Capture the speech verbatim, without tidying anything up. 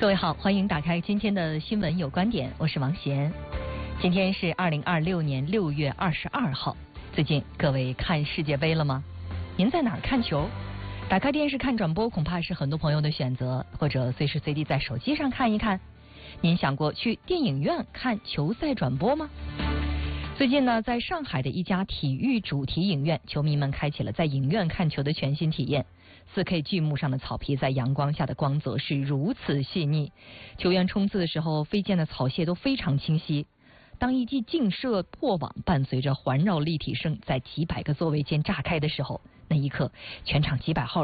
各位好，欢迎打开今天的新闻有观点，我是王贤。今天是二零二六年六月二十二号。最近各位看世界杯了吗？您在哪儿看球？打开电视看转播恐怕是很多朋友的选择，或者随时随地在手机上看一看。您想过去电影院看球赛转播吗？最近呢，在上海的一家体育主题影院，球迷们开启了在影院看球的全新体验。四 K 巨幕上的草皮在阳光下的光泽是如此细腻，球员冲刺的时候飞溅的草屑都非常清晰。当一记劲射破网，伴随着环绕立体声在几百个座位间炸开的时候，那一刻全场几百号